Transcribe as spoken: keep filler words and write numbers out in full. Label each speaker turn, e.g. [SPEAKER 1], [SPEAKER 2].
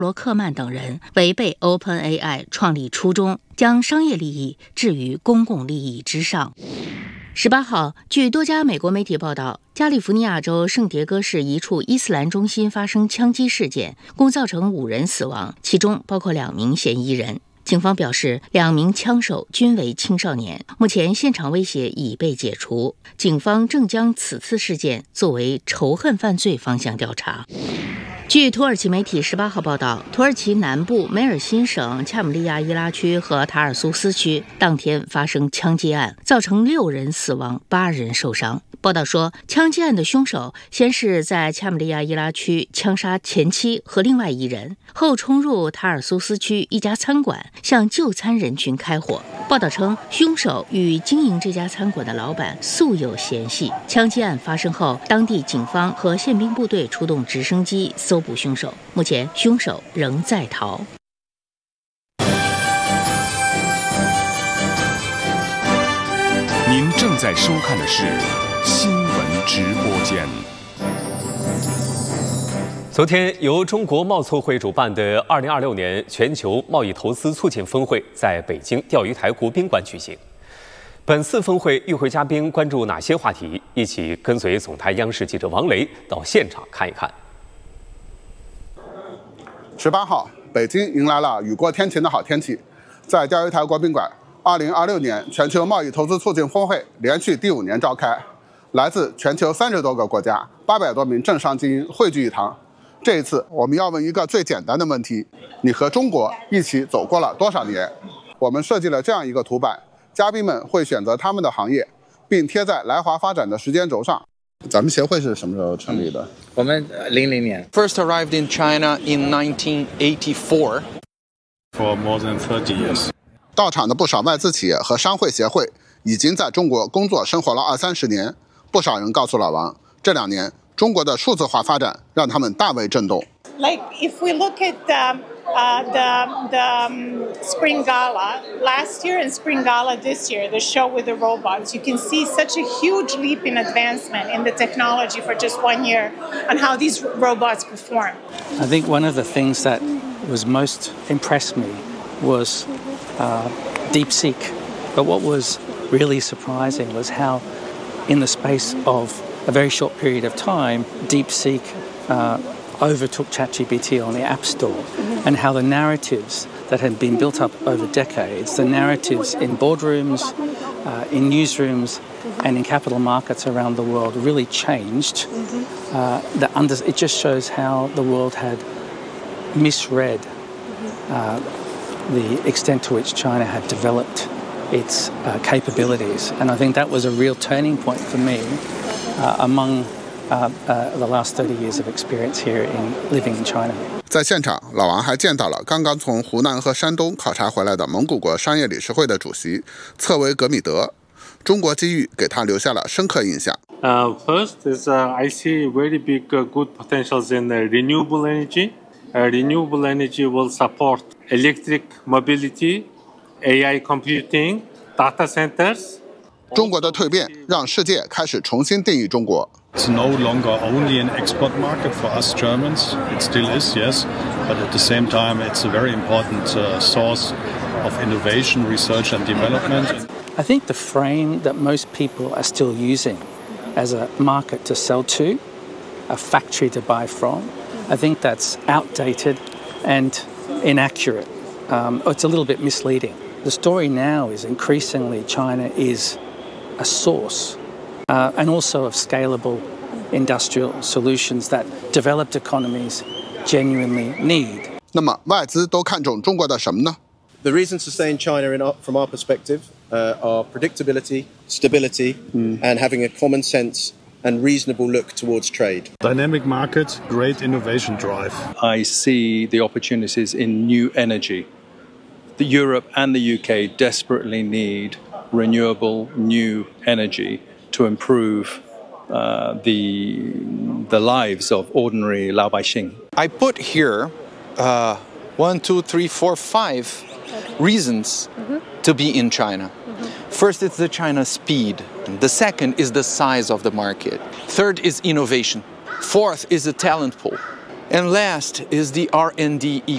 [SPEAKER 1] 罗克曼等人违背 OpenAI 创立初衷，将商业利益置于公共利益之上。十八号，据多家美国媒体报道，加利福尼亚州圣迭戈市一处伊斯兰中心发生枪击事件，共造成五人死亡，其中包括两名嫌疑人。警方表示，两名枪手均为青少年，目前现场威胁已被解除。警方正将此次事件作为仇恨犯罪方向调查。据土耳其媒体十八号报道，土耳其南部梅尔辛省恰姆利亚伊拉区和塔尔苏斯区当天发生枪击案，造成六人死亡，八人受伤。报道说，枪击案的凶手先是在恰姆利亚伊拉区枪杀前妻和另外一人，后冲入塔尔苏斯区一家餐馆，向就餐人群开火。报道称，凶手与经营这家餐馆的老板素有嫌隙。枪击案发生后，当地警方和宪兵部队出动直升机搜捕凶手，目前凶手仍在逃。
[SPEAKER 2] 您正在收看的是新闻直播间。
[SPEAKER 3] 昨天，由中国贸促会主办的二零二六年全球贸易投资促进峰会在北京钓鱼台国宾馆举行。本次峰会与会嘉宾关注哪些话题？一起跟随总台央视记者王雷到现场看一看。
[SPEAKER 4] 十八号，北京迎来了雨过天晴的好天气，在钓鱼台国宾馆，二零二六年全球贸易投资促进峰会连续第五年召开，来自全球三十多个国家，八百多名政商精英汇聚一堂。这一次，我们要问一个最简单的问题：你和中国一起走过了多少年？我们设计了这样一个图板，嘉宾们会选择他们的行业，并贴在来华发展的时间轴上。咱们协会是什么时候成立的？
[SPEAKER 5] 我们零零年。
[SPEAKER 6] First arrived in China in nineteen eighty-four.
[SPEAKER 7] For more than thirty years.
[SPEAKER 4] 到场的不少外资企业和商会协会已经在中国工作生活了二三十年。不少人告诉老王，这两年中国的数字化发展让他们大为震动。
[SPEAKER 8] Like if we look at um, uh, the the um, Spring Gala last year and Spring Gala this year, the show with the robots, you can see such a huge leap in advancement in the technology for just one year on how these robots perform.
[SPEAKER 9] I think one of the things that was most impressed me was uh, DeepSeek. But what was really surprising was how, in the space of a very short period of time, DeepSeek uh, overtook ChatGPT on the App Store, mm-hmm. and how the narratives that had been built up over decades, the narratives in boardrooms, uh, in newsrooms, mm-hmm. and in capital markets around the world really changed. Mm-hmm. Uh, the under, it just shows how the world had misread uh, the extent to which China had developed its uh, capabilities. And I think that was a real turning point for me uh, among uh, uh, the last thirty years of experience here in living in China.
[SPEAKER 4] 在现场，老王还见到了刚刚从湖南和山东考察回来的蒙古国商业理事会的主席策维格米德。中国机遇给他留下了深刻印象。
[SPEAKER 7] Uh, first is uh, I see very big uh, good potentials in uh, renewable energy. Uh, renewable energy will support electric mobility, A I computing, data centers.
[SPEAKER 4] 中国的蜕变让世界开始重新定义中国。
[SPEAKER 7] It's no longer only an export market for us Germans. It still is, yes, but at the same time, it's a very important uh, source of innovation, research and development.
[SPEAKER 9] I think the frame that most people are still using as a market to sell to, a factory to buy from, I think that's outdated and inaccurate. Um, it's a little bit misleading. The story now is increasingly China is a source uh, and also of scalable industrial solutions that developed economies genuinely need.
[SPEAKER 4] 那么外资都看重中国的什么呢？
[SPEAKER 10] The reasons to stay in China in our, from our perspective uh, are predictability, stability, mm. and having a common sense and reasonable look towards trade.
[SPEAKER 7] Dynamic market, great innovation drive.
[SPEAKER 11] I see the opportunities in new energy. The Europe and the U K desperately need renewable new energy to improve uh, the, the lives of ordinary 老百姓.
[SPEAKER 6] I put here uh, one, two, three, four, five reasons mm-hmm. to be in China. Mm-hmm. First, it's the China speed. The second is the size of the market. Third is innovation. Fourth is the talent pool. And last is the R and D